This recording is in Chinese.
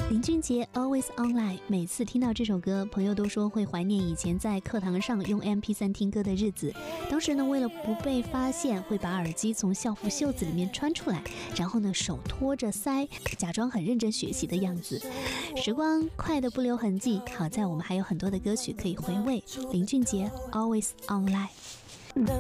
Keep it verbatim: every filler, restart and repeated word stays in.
林俊杰 Always Online， 每次听到这首歌，朋友都说会怀念以前在课堂上用 M P 三 听歌的日子。当时呢，为了不被发现，会把耳机从校服袖子里面穿出来，然后呢手托着腮，假装很认真学习的样子。时光快得不留痕迹，好在我们还有很多的歌曲可以回味。林俊杰 Always Online。